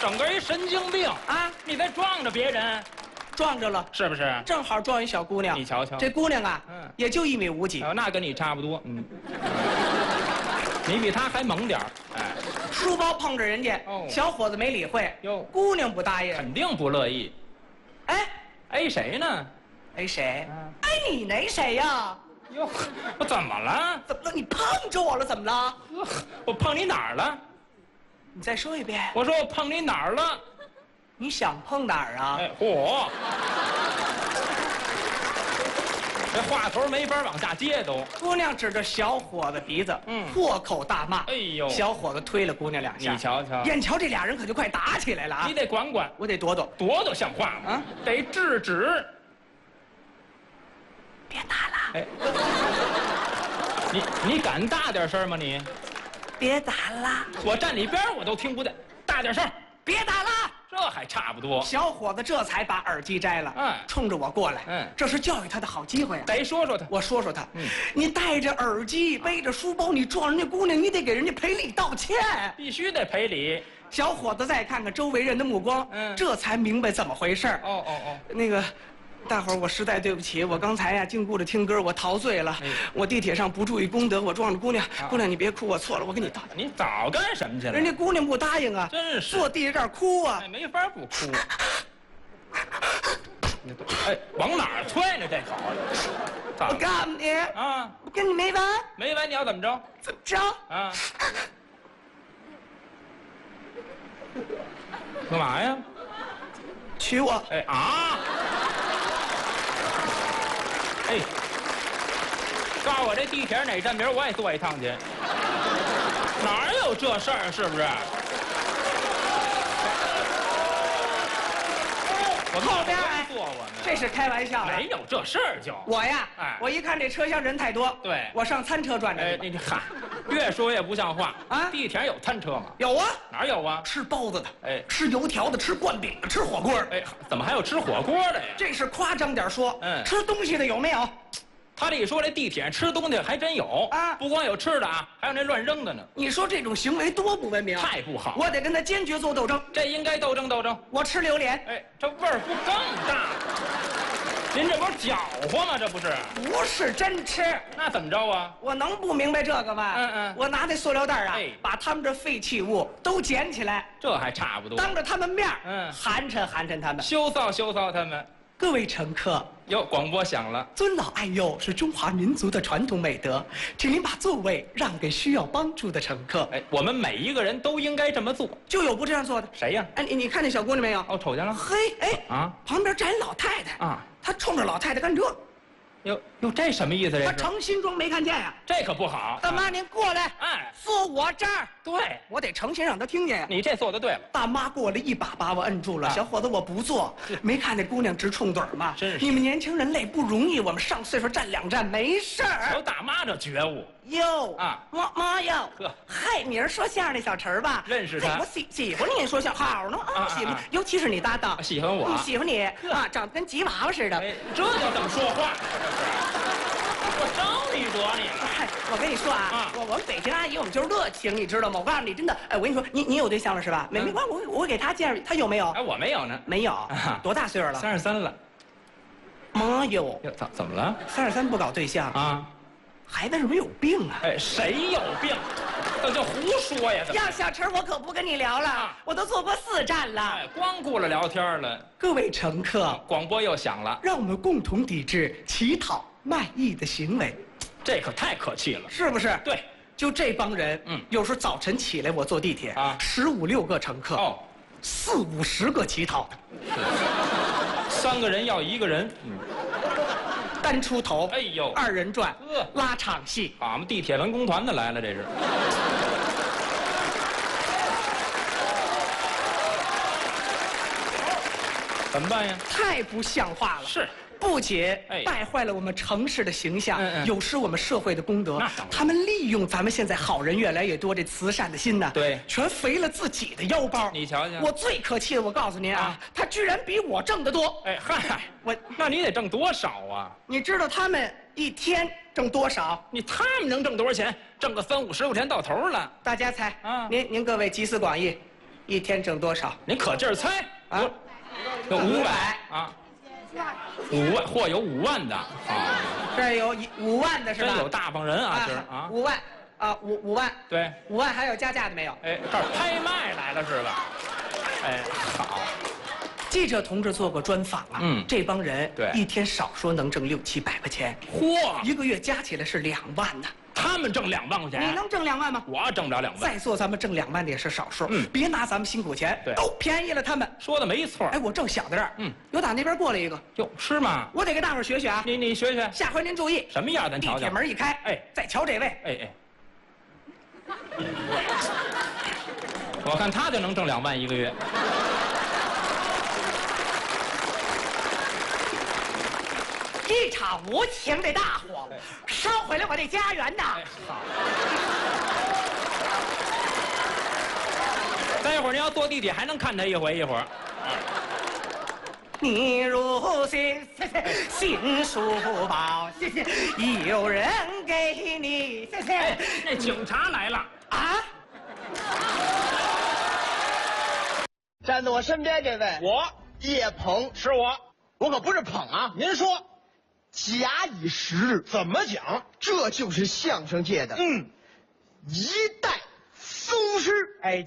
整个一神经病啊！ 你在撞着别人， 撞着了， 是不是？ 正好撞一小姑娘。 你瞧瞧， 这姑娘啊，也就1.5米几， 那跟你差不多，你比他还猛点儿，哎， 书包碰着人家，小伙子没理会，姑娘不答应， 肯定不乐意。哎谁呢？ 哎谁？哎你那谁呀？ 哟，我怎么了？ 怎么了？你碰着我了？怎么了？ 我碰你哪儿了？ 你再说一遍。 我说我碰你哪儿了？ 你想碰哪儿啊？ 哎，嚯！这话头没法往下接都。 姑娘指着小伙子鼻子，破口大骂。 哎呦！ 小伙子推了姑娘2下。 你瞧瞧， 眼瞧这俩人可就快打起来了啊！ 你得管管， 我得躲躲， 躲躲像话吗？啊，得制止。 别打了！ 哎，你敢大点声吗你？ 别打了！ 我站里边我都听不见，大点声！ 别打了！ 这还差不多。 小伙子这才把耳机摘了，冲着我过来，这是教育他的好机会啊！ 得说说他， 我说说他，你戴着耳机，背着书包，你撞人家姑娘，你得给人家赔礼道歉， 必须得赔礼。 小伙子再看看周围人的目光，这才明白怎么回事。那个。大伙儿，我实在对不起，我刚才呀禁锢着听歌，我陶醉了。我地铁上不注意公德，我撞着姑娘。姑娘，你别哭，我错了，我跟你道歉。 你早干什么去了？ 人家姑娘不答应啊， 真是坐地下这儿哭啊， 没法不哭。哎，往哪儿窜呢？这好， 我告诉你啊，我跟你没完。 没完，你要怎么着？ 怎么着？啊？ 干嘛呀？ 娶我！ 哎啊！哎，告诉我这地铁哪站名，我也坐一趟去。哪有这事儿？是不是？我后边坐我呢， 这是开玩笑， 没有这事儿就我呀，我一看这车厢人太多， 对， 我上餐车转转。 哎，你看，越说越不像话啊！地铁有餐车吗？ 有啊， 哪有啊？ 吃包子的， 哎， 吃油条的，吃灌饼的，吃火锅。 哎，怎么还有吃火锅的呀？ 这是夸张点说，吃东西的有没有？ 他这一说，这地铁吃东西还真有啊！不光有吃的啊，还有那乱扔的呢。 你说这种行为多不文明， 太不好！ 我得跟他坚决做斗争。 这应该斗争斗争。 我吃榴莲， 哎，这味儿不更大？您这不是搅和吗？这不是？ 不是真吃。 那怎么着啊？ 我能不明白这个吗？我拿那塑料袋啊，把他们这废弃物都捡起来， 这还差不多。 当着他们面，寒碜寒碜他们， 羞臊羞臊他们。 各位乘客， 哟，广播响了。 尊老爱幼是中华民族的传统美德，请您把座位让给需要帮助的乘客。 哎，我们每一个人都应该这么做。 就有不这样做的？ 谁呀？ 哎，你看那小姑娘没有？ 哦，瞅见了。 嘿，哎啊，旁边站一老太太啊，她冲着老太太干这。 哟，这什么意思？这他成心装没看见呀， 这可不好。 大妈，您过来， 哎， 坐我这儿。 对， 我得诚心让他听见呀。 你这做的对了。 大妈过来一把把我摁住了，小伙子，我不坐。没看那姑娘直冲盹吗？ 真是。 你们年轻人累不容易，我们上岁数站2站没事儿。 有大妈这觉悟。 哟啊，妈哟，嗨，你是说相声那小陈吧？ 认识他。 我喜欢你说相声好呢啊，喜欢，尤其是你搭档， 喜欢我， 喜欢你啊，长得跟吉娃娃似的。 这叫怎么说话？我招你惹你了？ 嗨，我跟你说啊，我们北京阿姨我们就是热情，你知道吗？我告诉你，真的，哎，我跟你说，你有对象了是吧？没关系，我给他介绍，他有没有？ 哎，我没有呢， 没有。多大岁数了 ？33了。 妈哟， 怎么了 ？33不搞对象啊？孩子是不是有病啊？ 哎，谁有病？这就胡说呀！ 要小陈，我可不跟你聊了，我都坐过4站了。 哎，光顾了聊天了。 各位乘客， 广播又响了， 让我们共同抵制乞讨卖艺的行为。 这可太可气了， 是不是？ 对， 就这帮人，有时候早晨起来我坐地铁啊，15、16个乘客，哦，40、50个乞讨的 ，3个人要1个人， 单出头， 哎呦 ，2人转，拉场戏。 俺们地铁文工团的来了，这是。怎么办呀？ 太不像话了。 是。 不仅败坏了我们城市的形象，有失我们社会的公德。他们利用咱们现在好人越来越多这慈善的心呢，对，全肥了自己的腰包。你瞧瞧，我最可气的，我告诉您啊，他居然比我挣得多。哎嗨， 那你得挣多少啊？ 你知道他们一天挣多少？ 他们能挣多少钱？挣个30、50块钱到头了。 大家猜啊？您各位集思广益， 一天挣多少？ 您可劲儿猜啊！有500啊，5万，嚯，有5万的啊！ 这有5万的是吧？ 真有大方人啊，这啊 ！5万啊，5万， 对 ，5万还有加价的没有？ 哎，这儿拍卖来了是吧？哎，好。 记者同志做过专访啊，这帮人对一天少说能挣600-700块钱， 嚯， 一个月加起来是2万呢。 他们挣2万块钱， 你能挣2万吗？ 我挣不了2万。 再说咱们挣2万的也是少数，别拿咱们辛苦钱， 对， 都便宜了他们。 说的没错。 哎，我正想在这儿，有打那边过来一个， 哟，是吗？ 我得给大伙学学啊。 你学学， 下回您注意， 什么样咱瞧瞧。 地铁门一开，哎，再瞧这位， 哎，我看他就能挣2万一个月。 一场无情的大火，烧毁了我的家园呐！ 好。待会儿您要坐地铁还能看他一会儿。 你如新书包，谢谢，有人给你，谢谢。 哎，那警察来了啊！ 站在我身边这位， 我叶鹏， 是我可不是捧啊！ 您说， 假以时日， 怎么讲？ 这就是相声界的一代宗师。 哎，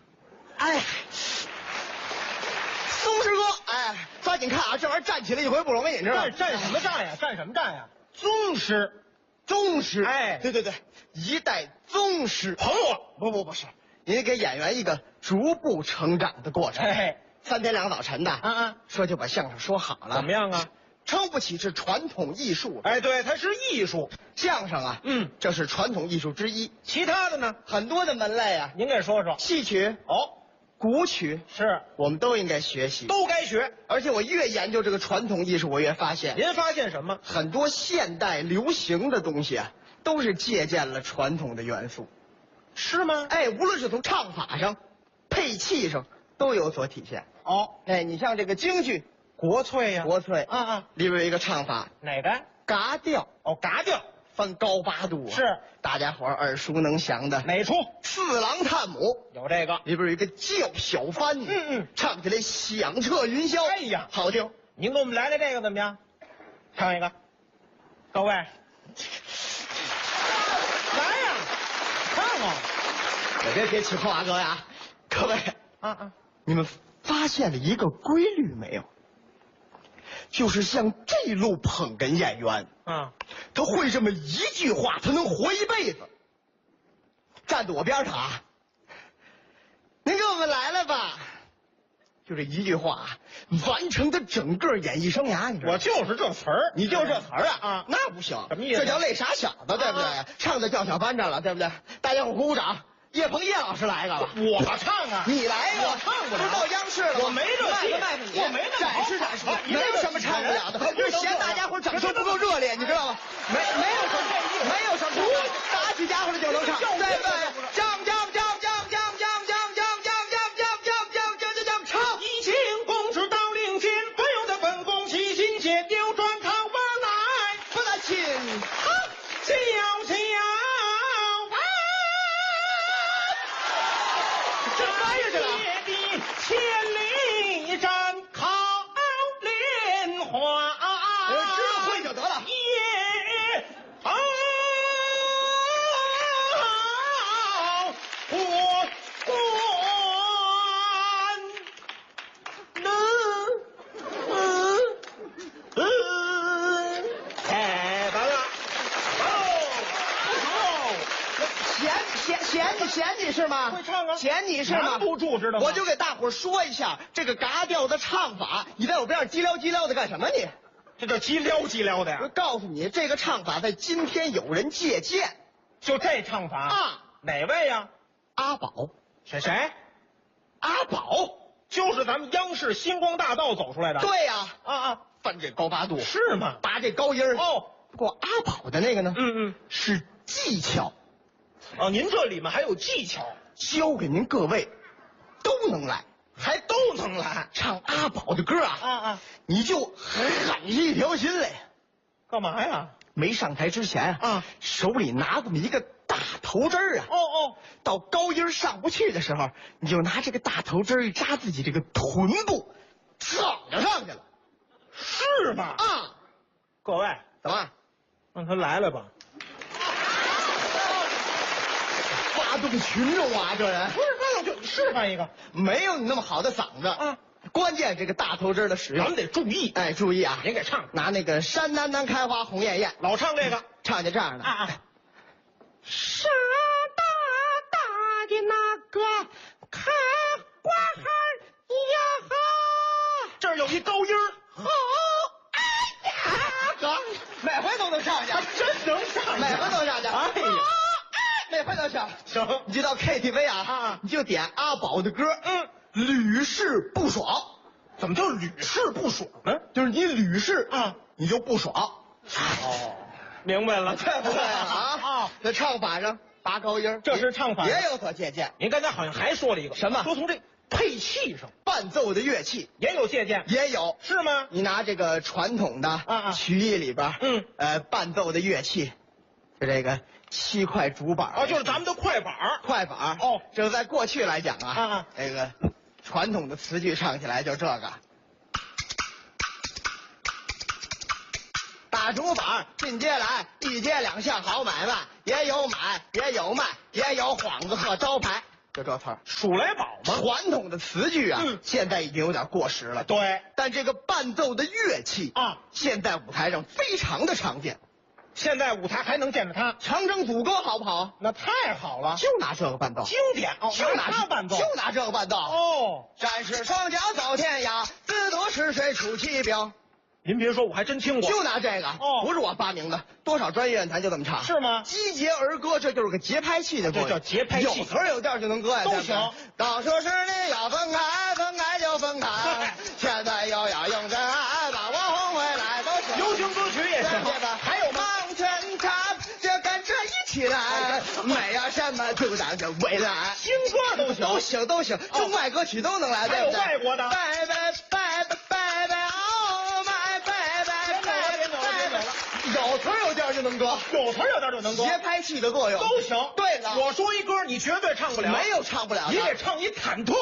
宗师哥，哎，抓紧看啊，这玩意儿站起来一回不容易，你知道吗？ 站什么站呀？站什么站呀？宗师，哎， 对，一代宗师。 捧我？ 不是，您给演员一个逐步成长的过程。 哎 ，3天2早晨的，说就把相声说好了， 怎么样啊？ 称不起是传统艺术。 哎，对，它是艺术， 相声啊，这是传统艺术之一。 其他的呢？ 很多的门类啊， 您给说说。 戏曲、古曲是我们都应该学习， 都该学。 而且我越研究这个传统艺术，我越发现， 您发现什么？ 很多现代流行的东西啊，都是借鉴了传统的元素， 是吗？ 哎，无论是从唱法上、配器上都有所体现。哎，你像这个京剧。 国粹呀， 国粹，里边有一个唱法， 哪个？ 嘎调。 嘎调， 翻高八度， 是大家伙耳熟能详的。 哪出？ 四郎探母有这个， 里边有一个叫小番，唱起来响彻云霄。 哎呀， 好听！ 您给我们来这个怎么样？唱一个，各位，来呀，唱啊！ 别起哄啊，各位啊，各位你们发现了一个规律没有？就是像这路捧哏演员他会这么一句话，他能活一辈子。站在我边上啊，您给我们来了吧？就这一句话完成他整个演艺生涯。你知道吗？ 我就是这词儿， 你就是这词儿啊？那不行， 什么意思？ 这叫累傻小子，对不对？唱的叫小班长了，对不对？大家伙鼓鼓掌。叶鹏叶老师来一个了， 我唱啊， 你来一个， 我唱不了。 不到央视了， 我没这戏， 卖你， 我没那展示，没有什么唱不了的，就是嫌大家伙掌声不够热烈，你知道吗？没有什么，打起家伙来就能唱，对不对？唱，唱！ 一请公主到领前，不由得本宫齐心协调转堂而来， 不得亲， 小。千里战考莲花， 知道会就得了。嫌你是吗？ 会唱啊！ 嫌你是吗？ 难不住知道吗？ 我就给大伙说一下这个嘎调的唱法。你在我边上叽撩的干什么你？ 这叫叽撩的呀！ 我告诉你，这个唱法在今天有人借鉴。 就这唱法啊？ 哪位呀？ 阿宝。 谁？ 阿宝， 就是咱们央视星光大道走出来的。 对呀，翻这高八度是吗？ 拔这高音不过阿宝的那个呢？是技巧。 您这里面还有技巧， 教给您各位都能来， 还都能来唱阿宝的歌你就狠下一条心来。 干嘛呀？ 没上台之前手里拿这么一个大大头针儿啊。到高音上不去的时候，你就拿这个大头针一扎自己这个臀部，蹭就上去了。 是吗？ 啊， 各位， 怎么？ 让他来吧。 发动群众啊，这人不是发动群，你示范一个。 没有你那么好的嗓子啊。关键这个大头针的使用， 咱们得注意。 哎，注意啊！ 您给唱， 拿那个山丹丹开花红艳艳， 老唱这个， 唱就这样的山大大的那个开花孩呀哈，这儿有一高音儿，好，哎呀， 得，每回都能上去， 真能上去， 每回都上去。 哎呀， 每回都上。 行， 你就到 KTV 啊，你就点阿宝的歌，屡试不爽。 怎么叫屡试不爽呢？ 就是你屡试你就不爽。 哦，明白了， 对不对啊？在唱法上拔高音， 这是唱法也有所借鉴。 您刚才好像还说了一个什么？ 说从这配器上， 伴奏的乐器也有借鉴， 也有， 是吗？ 你拿这个传统的曲艺里边，伴奏的乐器，就这个7块竹板就是咱们的快板。 快板这个在过去来讲这个传统的词句唱起来就这个。打竹板进街来，一街两巷好买卖，也有买也有卖，也有幌子和招牌，就这词儿。 数来宝嘛， 传统的词句现在已经有点过时了。 对， 但这个伴奏的乐器现在舞台上非常的常见。 现在舞台还能见着它， 长征组歌好不好？ 那太好了， 就拿这个伴奏， 经典就拿它伴奏， 就拿这个伴奏。战士双脚走天涯，自渡赤水出奇兵。 您别说，我还真听过， 就拿这个不是我发明的，多少专业乐坛就这么唱， 是吗？ 击节而歌，这就是个节拍器的歌， 这叫节拍器， 有词有调就能歌呀， 都行。 当初是你要分开，分开就分开，现在又要用真爱把我哄回来，都行。 流行歌曲也行，还有吗？ 往前唱，就跟着一起来，没有什么阻挡着未来。 新歌都行， 都行都行，中外歌曲都能来， 还有外国的。 拜拜拜拜拜拜，Oh my baby，有词有调就能歌， 有词有调就能歌， 节拍器的作用都行。 对了， 我说一歌，你绝对唱不了， 没有唱不了的， 你得唱一忐忑。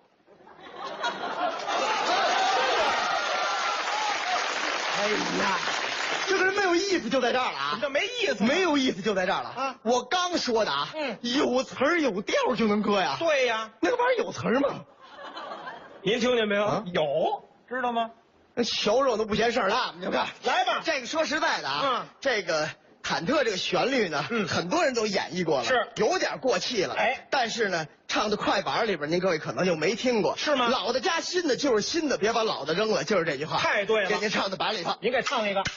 哎呀，这个人没有意思就在这儿了啊！ 这没意思， 没有意思就在这儿了啊！ 我刚说的有词儿有调就能歌呀。 对呀， 那个玩意儿有词儿吗？ 您听见没有？有，知道吗？ 那小肉都不嫌事儿大，你看， 来吧。 这个说实在的这个忐忑这个旋律呢，很多人都演绎过了， 是有点过气了。但是呢，唱的快板里边，您各位可能就没听过， 是吗？ 老的加新的就是新的，别把老的扔了，就是这句话。 太对了， 给您唱的板里头， 您给唱一个。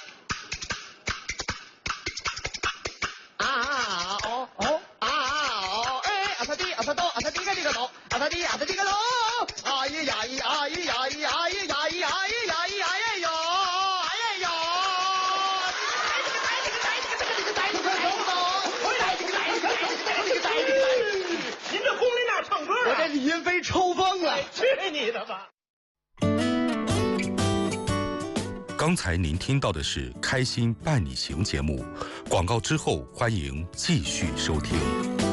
他滴啊他哆啊他滴个滴个哆啊他滴啊他滴个哆，啊咿呀咿啊咿呀咿啊咿呀咿啊咿呀咿呀咿哟哎呀哟！您这轰雷那唱歌我这李云飞抽风了， 去你的吧！ 刚才您听到的是《开心伴你行》节目，广告之后欢迎继续收听。